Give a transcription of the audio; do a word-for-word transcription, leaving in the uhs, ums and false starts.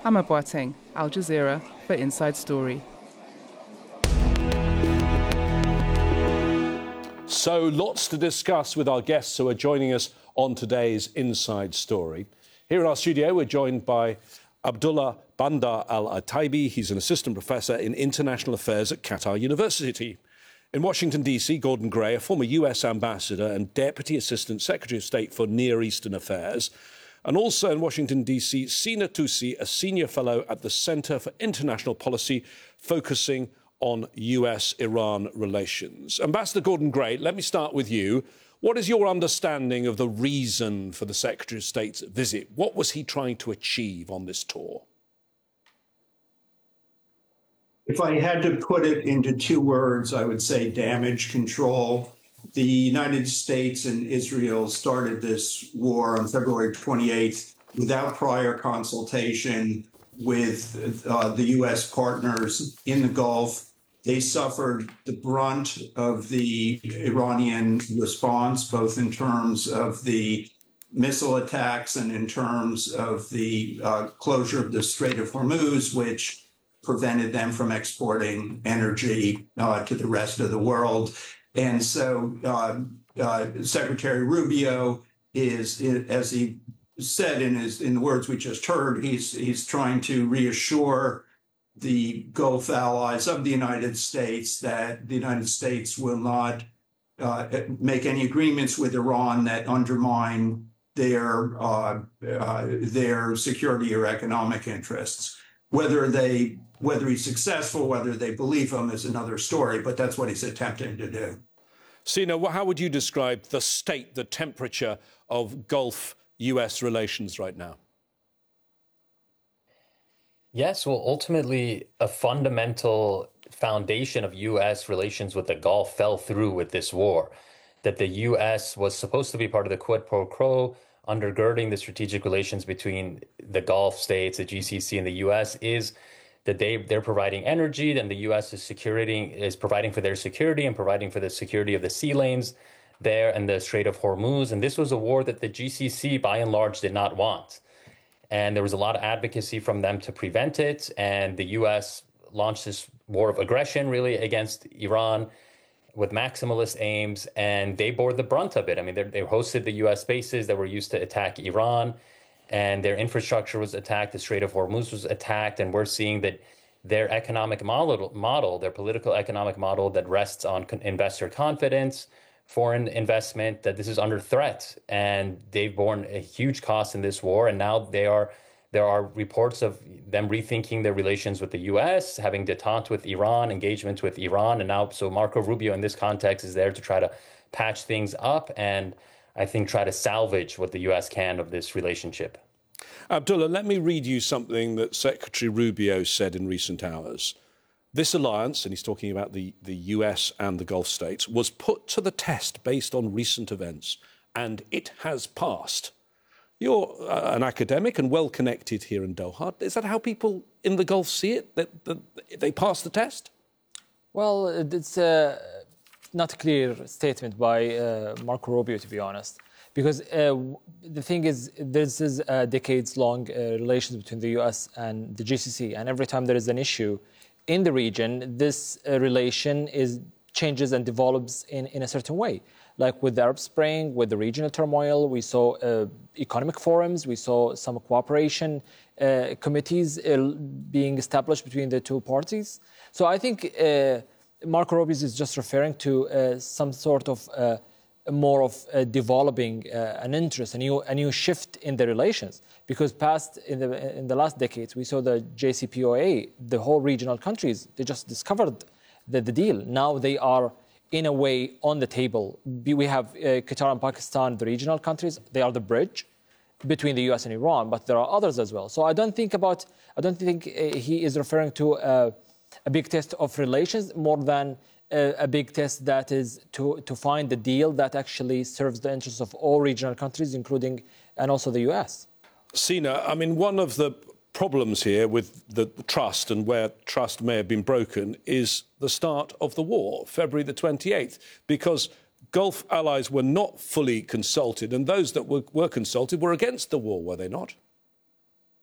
Amma Boateng, Al Jazeera, for Inside Story. So lots to discuss with our guests who are joining us on today's Inside Story. Here in our studio, we're joined by Abdullah Bandar Al-Ataibi. He's an assistant professor in international affairs at Qatar University. In Washington, D C, Gordon Gray, a former U S ambassador and Deputy Assistant Secretary of State for Near Eastern Affairs. And also in Washington, D C, Sina Tusi, a senior fellow at the Center for International Policy, focusing on U S Iran relations. Ambassador Gordon Gray, let me start with you. What is your understanding of the reason for the Secretary of State's visit? What was he trying to achieve on this tour? If I had to put it into two words, I would say damage control. The United States and Israel started this war on February twenty-eighth without prior consultation with uh, the U S partners in the Gulf. They suffered the brunt of the Iranian response, both in terms of the missile attacks and in terms of the uh, closure of the Strait of Hormuz, which prevented them from exporting energy uh, to the rest of the world. And so uh, uh, Secretary Rubio is, as he said in his in the words we just heard, he's he's trying to reassure the Gulf allies of the United States that the United States will not uh, make any agreements with Iran that undermine their uh, uh, their security or economic interests. Whether they whether he's successful, whether they believe him, is another story. But that's what he's attempting to do. Sina, how would you describe the state, the temperature of Gulf U S relations right now? Yes, well, ultimately, a fundamental foundation of U S relations with the Gulf fell through with this war. That the U S was supposed to be part of the quid pro quo, undergirding the strategic relations between the Gulf states, the G C C, and the U S is that they, they're providing energy, and the U S is security, is providing for their security and providing for the security of the sea lanes there and the Strait of Hormuz. And this was a war that the G C C, by and large, did not want. And there was a lot of advocacy from them to prevent it. And the U S launched this war of aggression, really, against Iran with maximalist aims. And they bore the brunt of it. I mean, they hosted the U S bases that were used to attack Iran. And their infrastructure was attacked. The Strait of Hormuz was attacked. And we're seeing that their economic model, model their political economic model that rests on investor confidence, foreign investment, that this is under threat, and they've borne a huge cost in this war. And now they are, there are reports of them rethinking their relations with the U S, having détente with Iran, engagement with Iran. And now, so Marco Rubio in this context is there to try to patch things up and I think try to salvage what the U S can of this relationship. Abdullah, let me read you something that Secretary Rubio said in recent hours. This alliance, and he's talking about the, the U S and the Gulf states, was put to the test based on recent events, and it has passed. You're uh, an academic and well-connected here in Doha. Is that how people in the Gulf see it, that, that they passed the test? Well, it's uh, not a clear statement by uh, Marco Rubio, to be honest. Because uh, the thing is, this is a decades-long uh, relations between the U S and the G C C, and every time there is an issue in the region, this uh, relation is changes and develops in, in a certain way. Like with the Arab Spring, with the regional turmoil, we saw uh, economic forums, we saw some cooperation uh, committees uh, being established between the two parties. So I think uh, Marco Rubio is just referring to uh, some sort of uh, more of uh, developing uh, an interest, a new a new shift in the relations. Because past in the in the last decades, we saw the J C P O A, the whole regional countries, they just discovered the, the deal. Now they are in a way on the table. We have uh, Qatar and Pakistan, the regional countries. They are the bridge between the U S and Iran, but there are others as well. So I don't think about I don't think uh, he is referring to uh, a big test of relations more than a big test that is to, to find the deal that actually serves the interests of all regional countries, including and also the U S. Sina, I mean, one of the problems here with the trust and where trust may have been broken is the start of the war, February the twenty-eighth, because Gulf allies were not fully consulted, and those that were, were consulted were against the war, were they not?